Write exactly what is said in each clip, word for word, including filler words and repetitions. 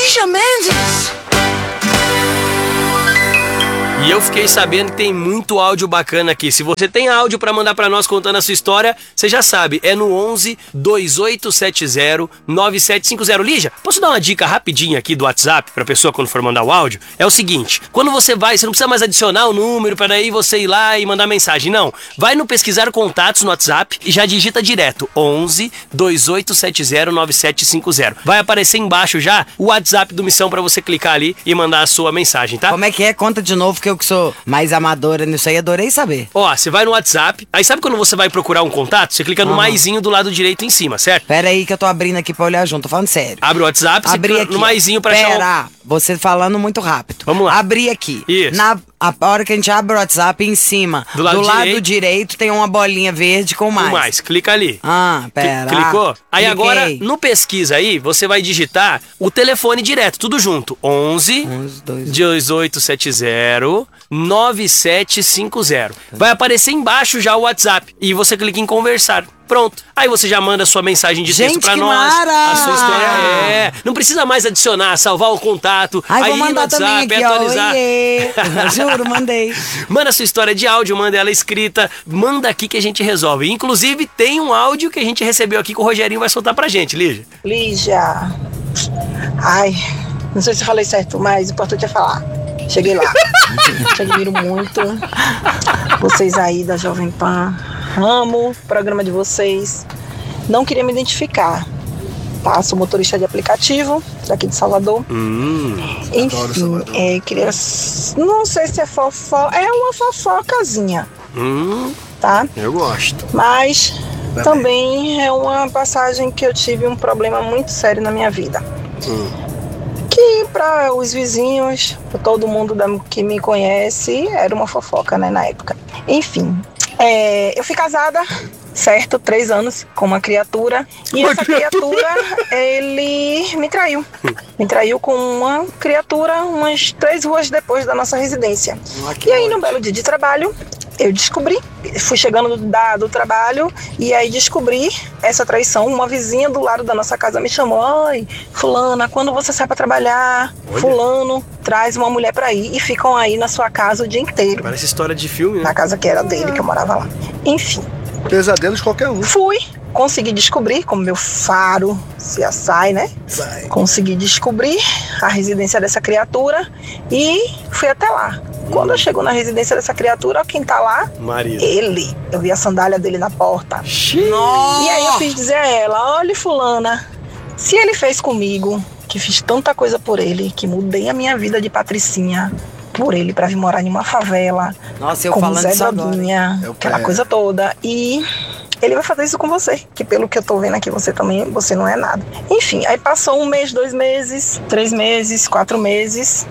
Lígia Mendes. E eu fiquei sabendo que tem muito áudio bacana aqui. Se você tem áudio pra mandar pra nós contando a sua história, você já sabe, é no onze, dois oito sete zero, nove sete cinco zero. Lígia, posso dar uma dica rapidinha aqui do WhatsApp pra pessoa quando for mandar o áudio? É o seguinte, quando você vai, você não precisa mais adicionar o número pra daí você ir lá e mandar mensagem, não. Vai no pesquisar contatos no WhatsApp e já digita direto, onze, dois oito sete zero, nove sete cinco zero. Vai aparecer embaixo já o WhatsApp do Missão pra você clicar ali e mandar a sua mensagem, tá? Como é que é? Conta de novo, que eu que sou mais amadora nisso aí, adorei saber. Ó, você vai no WhatsApp, aí sabe quando você vai procurar um contato? Você clica no Uhum. maisinho do lado direito em cima, certo? Pera aí que eu tô abrindo aqui pra olhar junto, tô falando sério. Abre o WhatsApp, você Abri clica aqui. no maisinho pra achar Pera, você falando muito rápido. Vamos lá. Abri aqui. Isso. Na a hora que a gente abre o WhatsApp, em cima, Do lado direito. direito, tem uma bolinha verde com mais. o mais. Clica ali. Ah, Cli- pera. Clicou? Aí Cliquei. agora, no pesquisa aí, você vai digitar o telefone direto, tudo junto. onze, onze, dois, dois oito sete zero, nove sete cinco zero. Vai aparecer embaixo já o WhatsApp. E você clica em conversar. Pronto. Aí você já manda a sua mensagem de texto Gente, pra que nós. mara! A sua história é. Não precisa mais adicionar, salvar o contato. Ai, aí vou no mandar WhatsApp, também aqui, ó. atualizar. Oiê. Juro, mandei. Manda sua história de áudio, manda ela escrita, manda aqui que a gente resolve. Inclusive, tem um áudio que a gente recebeu aqui que o Rogerinho vai soltar pra gente, Lígia. Lígia. Ai, não sei se eu falei certo, mas o importante é falar. Cheguei lá. Te admiro muito. Vocês aí da Jovem Pan. Amo o programa de vocês. Não queria me identificar. Tá? Sou motorista de aplicativo daqui de Salvador. Hum, Enfim, é, queria. Não sei se é fofó. É uma fofocazinha, hum, tá? eu gosto. Mas também é uma passagem que eu tive um problema muito sério na minha vida. Hum. Que para os vizinhos, pra todo mundo da, que me conhece, era uma fofoca, né, na época. Enfim, é, eu fui casada, certo, três anos, com uma criatura. E Uma essa criatura. criatura, ele me traiu. Me traiu com uma criatura umas três ruas depois da nossa residência. E aí, num belo dia de trabalho, eu descobri, fui chegando do, da, do trabalho e aí descobri essa traição. Uma vizinha do lado da nossa casa me chamou: oi, fulana, quando você sai pra trabalhar, Olha. fulano traz uma mulher pra ir e ficam aí na sua casa o dia inteiro. Parece história de filme, né? Na casa que era dele, que eu morava lá. Enfim, Pesadelo de qualquer um. fui, consegui descobrir, como meu faro se assai, né? Vai. Consegui descobrir a residência dessa criatura e fui até lá. Quando eu chego na residência dessa criatura, quem tá lá? Marido. Ele. Eu vi a sandália dele na porta. E aí eu fiz dizer a ela: olha, fulana, se ele fez comigo, que fiz tanta coisa por ele, que mudei a minha vida de patricinha por ele pra vir morar em uma favela, Nossa, eu com falando Zé isso agora. Droguinha, Eu aquela quero. coisa toda. E ele vai fazer isso com você, que pelo que eu tô vendo aqui, você também, você não é nada. Enfim, aí passou um mês, dois meses, três meses, quatro meses.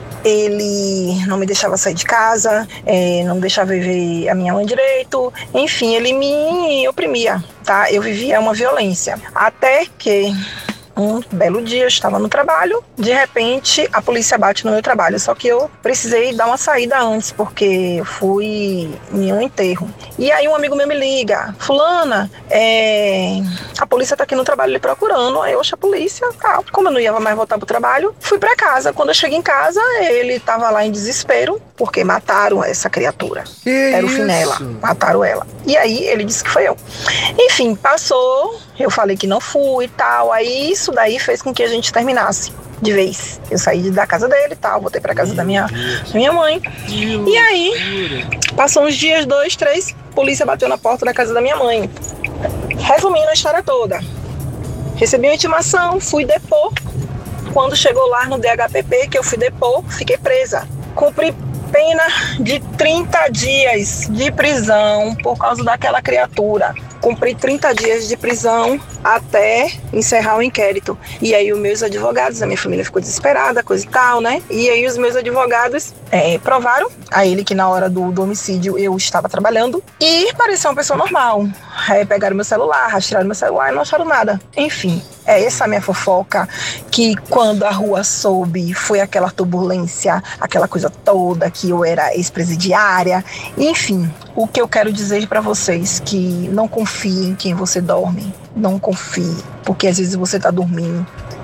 Ele não me deixava sair de casa, é, não deixava eu ver a minha mãe direito. Enfim, ele me oprimia, tá? Eu vivia uma violência. Até que um belo dia eu estava no trabalho, de repente a polícia bate no meu trabalho, só que eu precisei dar uma saída antes, porque eu fui em um enterro. E aí um amigo meu me liga: fulana, é... a polícia tá aqui no trabalho lhe procurando. Aí eu achei a polícia, tá. Como eu não ia mais voltar pro trabalho, fui pra casa. Quando eu cheguei em casa, ele tava lá em desespero, porque mataram essa criatura. Que Era o isso? Finela, mataram ela. E aí ele disse que foi eu. Enfim, passou, eu falei que não fui e tal. Aí isso daí fez com que a gente terminasse de vez. Eu saí da casa dele e tal, voltei pra casa da minha, da minha mãe. E aí, passou uns dias, dois, três, a polícia bateu na porta da casa da minha mãe. Resumindo a história toda, recebi uma intimação, fui depor. Quando chegou lá no D H P P, que eu fui depor, fiquei presa. Cumpri pena de trinta dias de prisão por causa daquela criatura. Cumpri trinta dias de prisão até encerrar o inquérito. E aí os meus advogados, a minha família ficou desesperada, coisa e tal, né? E aí os meus advogados é, provaram a ele que na hora do, do homicídio eu estava trabalhando e parecia uma pessoa normal. Aí pegaram meu celular, rastrearam meu celular e não acharam nada. Enfim, é essa a minha fofoca, que quando a rua soube, foi aquela turbulência, aquela coisa toda, que eu era ex-presidiária. Enfim, o que eu quero dizer para vocês, que não confie em quem você dorme. Não confie, porque às vezes você tá dormindo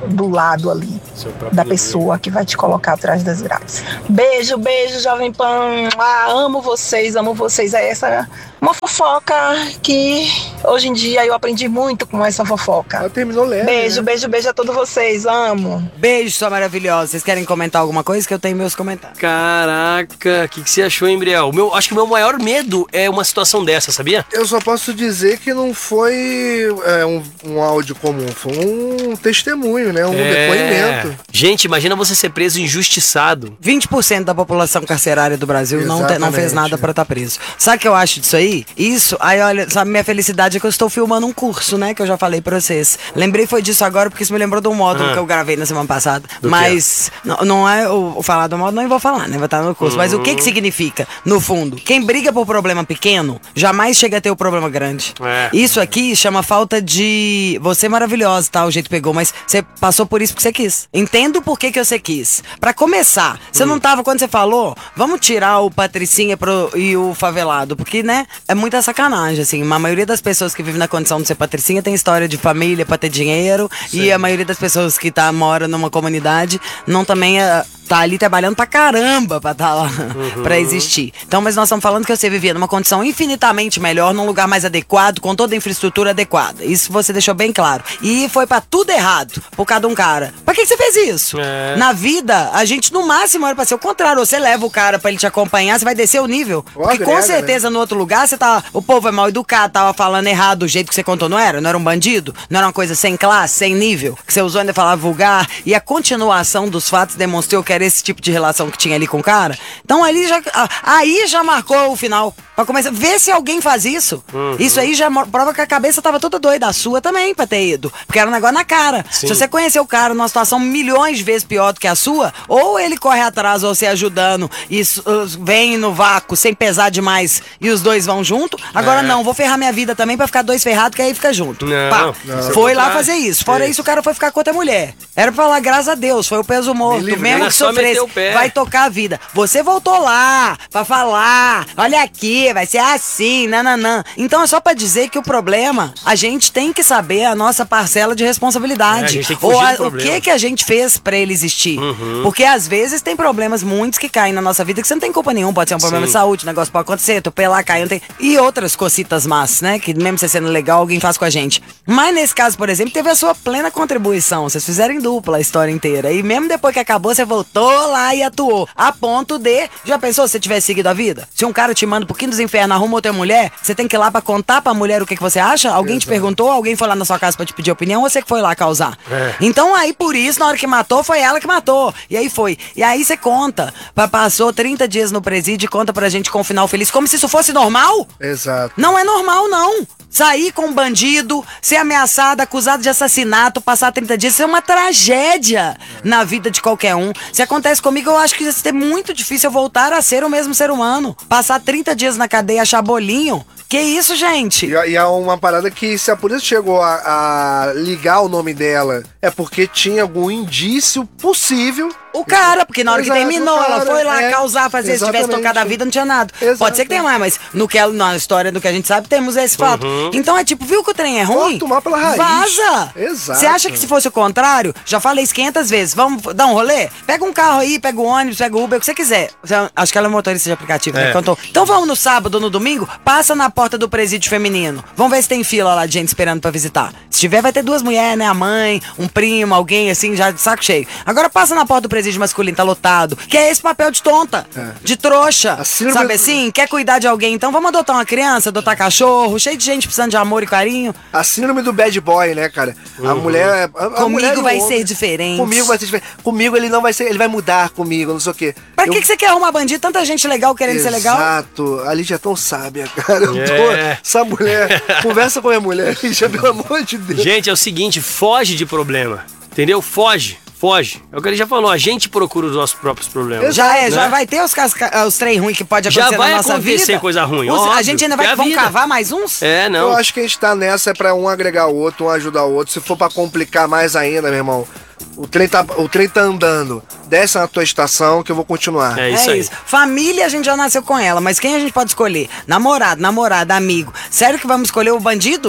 do lado ali da pessoa que vai te colocar atrás das grades. Beijo, beijo, Jovem Pan. Ah, amo vocês, amo vocês. É essa uma fofoca que hoje em dia eu aprendi muito com essa fofoca. Ela terminou leve, Beijo, né? beijo, beijo a todos vocês. Amo. Beijo, sua maravilhosa. Vocês querem comentar alguma coisa? Que eu tenho meus comentários. Caraca, o que, que você achou, hein, Briel? O meu, acho que o meu maior medo é uma situação dessa, sabia? Eu só posso dizer que não foi é, um, um áudio comum, foi um testemunho, né? Um depoimento. Gente, imagina você ser preso injustiçado. vinte por cento da população carcerária do Brasil não, te- não fez Exatamente. nada pra estar preso. Sabe o que eu acho disso aí? Isso, aí olha, sabe, minha felicidade é que eu estou filmando um curso, né? Que eu já falei pra vocês. Lembrei foi disso agora porque isso me lembrou do módulo Ah. que eu gravei na semana passada. Do Mas não, não é o, o falar do módulo, não vou falar, né? Vai estar no curso. Mas o que que significa? No fundo, quem briga por problema pequeno jamais chega a ter o problema grande. É. Isso aqui chama falta de. Você é maravilhosa, tá? O jeito pegou, mas você passou por isso porque você quis. Entendo por que que você quis. Pra começar, você não tava quando você falou, vamos tirar o Patricinha pro, e o favelado, porque, né, é muita sacanagem, assim. A maioria das pessoas que vivem na condição de ser Patricinha tem história de família pra ter dinheiro, e a maioria das pessoas que tá, mora numa comunidade não também é. Tá ali trabalhando pra caramba pra tá lá, uhum. pra existir. Então, mas nós estamos falando que você vivia numa condição infinitamente melhor, num lugar mais adequado, com toda a infraestrutura adequada. Isso você deixou bem claro. E foi pra tudo errado, por causa de um cara. Pra que que você fez isso? É. Na vida, a gente no máximo era pra ser o contrário. Você leva o cara pra ele te acompanhar, você vai descer o nível. Ó, Porque com agrega, certeza no outro lugar, você tá, o povo é mal educado, tava falando errado do jeito que você contou, não era? Não era um bandido? Não era uma coisa sem classe, sem nível? Que você usou ainda falar vulgar? E a continuação dos fatos demonstrou que era esse tipo de relação que tinha ali com o cara. Então ali já, aí já marcou o final. Pra começar, ver se alguém faz isso. Uhum. Isso aí já prova que a cabeça tava toda doida. A sua também, pra ter ido. Porque era um negócio na cara. Sim. Se você conhecer o cara numa situação milhões de vezes pior do que a sua, ou ele corre atrás, ou você ajudando, e uh, vem no vácuo sem pesar demais, e os dois vão junto. Agora É. não, vou ferrar minha vida também pra ficar dois ferrados, que aí fica junto. Não, Pá, não. foi lá Isso. fazer isso. Fora isso, o cara foi ficar com outra mulher. Era pra falar, graças a Deus, foi o peso morto. livrei. Mesmo Era que só meter sofresse, o pé. vai tocar a vida. Você voltou lá pra falar, olha aqui, vai ser assim, nananã. Então é só pra dizer que o problema, a gente tem que saber a nossa parcela de É, a responsabilidade. gente tem que Ou fugir a- do o problema. que que a gente fez pra ele existir. Uhum. Porque às vezes tem problemas muitos que caem na nossa vida que você não tem culpa nenhuma. Pode ser um problema Sim. de saúde, o negócio pode acontecer, atropelar, cair, não tem... E outras cocitas más, né? Que mesmo você sendo legal, alguém faz com a gente. Mas nesse caso, por exemplo, teve a sua plena contribuição. Vocês fizeram em dupla a história inteira. E mesmo depois que acabou, você voltou lá e atuou. A ponto de... Já pensou se você tivesse seguido a vida? Se um cara te manda um pouquinho dos infernos, arruma outra mulher, você tem que ir lá pra contar pra mulher o que, que você acha? Alguém te perguntou? Alguém foi lá na sua casa pra te pedir opinião? Ou você que foi lá causar? É. Então aí, por isso, na hora que matou, foi ela que matou. E aí foi. E aí você conta. Pa- Passou trinta dias no presídio e conta pra gente com um final feliz. Como se isso fosse normal? Exato. Não é normal, não. Sair com um bandido, ser ameaçado, acusado de assassinato, passar trinta dias, isso é uma tragédia na vida de qualquer um. Se acontece comigo, eu acho que vai ser muito difícil eu voltar a ser o mesmo ser humano. Passar trinta dias na cadeia, achar bolinho. Que isso, gente? E, e há uma parada que, se a polícia chegou a, a ligar o nome dela, é porque tinha algum indício possível. O cara, porque na hora Exato, que terminou, o cara, ela foi lá é, causar, fazer, se tivesse exatamente. tocado a vida, não tinha nada. Exato. Pode ser que tenha mais, mas no que, ela- na história do que a gente sabe, temos esse fato. Então é tipo, viu que o trem é ruim? tomar pela raiz. Vaza! Exato. Você acha que se fosse o contrário, já falei isso quinhentas vezes, vamos dar um rolê? Pega um carro aí, pega o ônibus, pega o Uber, o que você quiser. Você- acho que ela é motorista de aplicativo, né? É. Cantou. Então vamos no sábado ou no domingo, passa na porta do presídio feminino. Vamos ver se tem fila lá de gente esperando pra visitar. Se tiver, vai ter duas mulheres, né? A mãe, um primo, alguém assim, já de saco cheio. Agora passa na porta do presídio masculino, tá lotado. Que é esse papel de tonta, de trouxa. A síndrome Sabe do- assim? Quer cuidar de alguém, então vamos adotar uma criança, adotar cachorro, cheio de gente precisando de amor e carinho. A síndrome do bad boy, né, cara? A mulher. A, a Comigo mulher e o vai homem. ser diferente. Comigo vai ser diferente. Comigo ele não vai ser. Ele vai mudar comigo, não sei o quê. Pra Eu- que, que você quer arrumar bandido? Tanta gente legal querendo ser legal. Exato. A Lígia é tão sábia, cara. Eu É. tô- Essa mulher. Conversa com a minha mulher, Lígia, pelo amor de Deus. Gente, é o seguinte, foge de problema. Entendeu? Foge. Foge. É o que ele já falou, a gente procura os nossos próprios problemas. Já é, já Né? vai ter os, casca- os trem ruins que pode Já acontecer vai na nossa acontecer vida. coisa ruim, Os- a óbvio, gente ainda é vai a vamos vida. cavar mais uns? É, não. Eu acho que a gente tá nessa é pra um agregar o outro, um ajudar o outro. Se for pra complicar mais ainda, meu irmão, o trem tá, o trem tá andando. Desce na tua estação que eu vou continuar. É isso aí. Família, a gente já nasceu com ela, mas quem a gente pode escolher? Namorado, namorada, amigo. Sério que vamos escolher o bandido?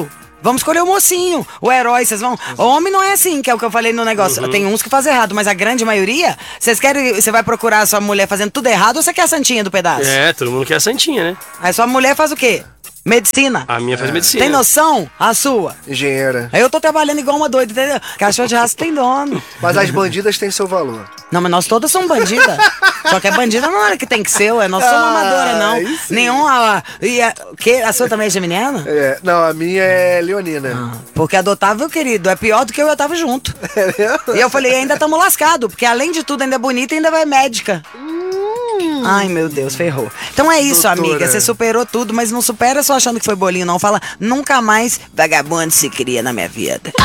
Vamos escolher o mocinho, o herói, vocês vão... O homem não é assim, que é o que eu falei no negócio. Uhum. Tem uns que fazem errado, mas a grande maioria, vocês querem... Você vai procurar a sua mulher fazendo tudo errado ou você quer a santinha do pedaço? É, todo mundo quer a santinha, né? Aí sua mulher faz o quê? Medicina. A minha faz medicina. Tem noção? A sua. Engenheira. Aí eu tô trabalhando igual uma doida, entendeu? Cachorro de raça tem dono. Mas as bandidas têm seu valor. Não, mas nós todas somos bandidas. Só que é bandida não é que tem que ser, ué. Nós somos Ah, amadora, não. aí sim. Nenhum. A, e a, que, a sua também é geminiana? É, não, a minha é leonina. Porque adotável, querido, é pior do que eu e eu tava junto. E eu falei, ainda estamos lascados, porque além de tudo ainda é bonita e ainda vai médica. Ai, meu Deus, ferrou. Então é isso, Doutora. amiga. Você superou tudo, mas não supera só achando que foi bolinho, não. Fala, nunca mais vagabundo se cria na minha vida.